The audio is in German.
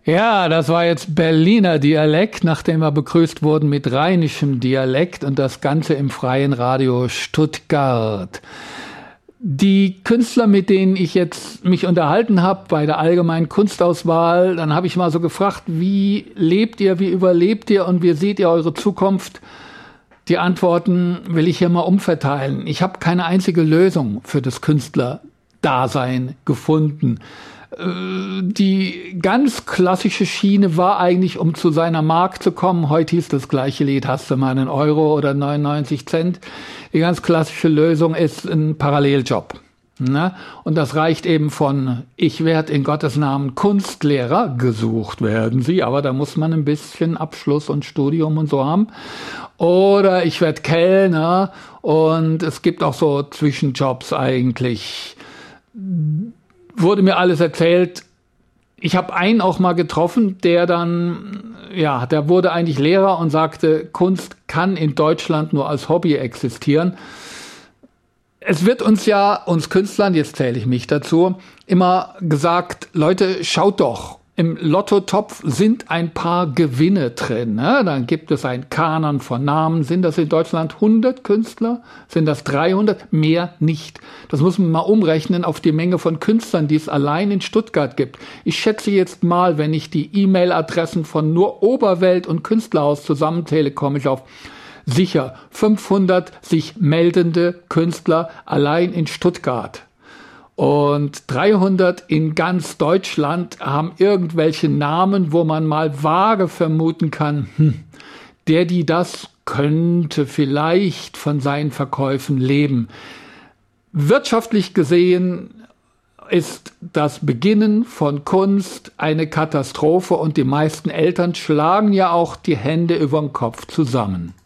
Ja, das war jetzt Berliner Dialekt, nachdem wir begrüßt wurden mit rheinischem Dialekt und das Ganze im Freien Radio Stuttgart. Die Künstler, mit denen ich jetzt mich unterhalten habe bei der allgemeinen Kunstauswahl, dann habe ich mal so gefragt, wie lebt ihr, wie überlebt ihr und wie seht ihr eure Zukunft? Die Antworten will ich hier mal umverteilen. Ich habe keine einzige Lösung für das Künstlerdasein gefunden. Die ganz klassische Schiene war eigentlich, um zu seiner Mark zu kommen. Heute hieß das gleiche Lied, hast du mal einen Euro oder 99 Cent. Die ganz klassische Lösung ist ein Paralleljob. Ne? Und das reicht eben von, ich werde in Gottes Namen Kunstlehrer, gesucht werden sie, aber da muss man ein bisschen Abschluss und Studium und so haben. Oder ich werde Kellner und es gibt auch so Zwischenjobs eigentlich. Wurde mir alles erzählt. Ich habe einen auch mal getroffen, der dann, ja, der wurde eigentlich Lehrer und sagte, Kunst kann in Deutschland nur als Hobby existieren. Es wird uns ja, uns Künstlern, jetzt zähle ich mich dazu, immer gesagt, Leute, schaut doch, im Lottotopf sind ein paar Gewinne drin. Ne? Dann gibt es ein Kanon von Namen. Sind das in Deutschland 100 Künstler? Sind das 300? Mehr nicht. Das muss man mal umrechnen auf die Menge von Künstlern, die es allein in Stuttgart gibt. Ich schätze jetzt mal, wenn ich die E-Mail-Adressen von nur Oberwelt und Künstlerhaus zusammenzähle, komme ich auf sicher 500 sich meldende Künstler allein in Stuttgart. Und 300 in ganz Deutschland haben irgendwelche Namen, wo man mal vage vermuten kann, das könnte vielleicht von seinen Verkäufen leben. Wirtschaftlich gesehen ist das Beginnen von Kunst eine Katastrophe und die meisten Eltern schlagen ja auch die Hände über den Kopf zusammen.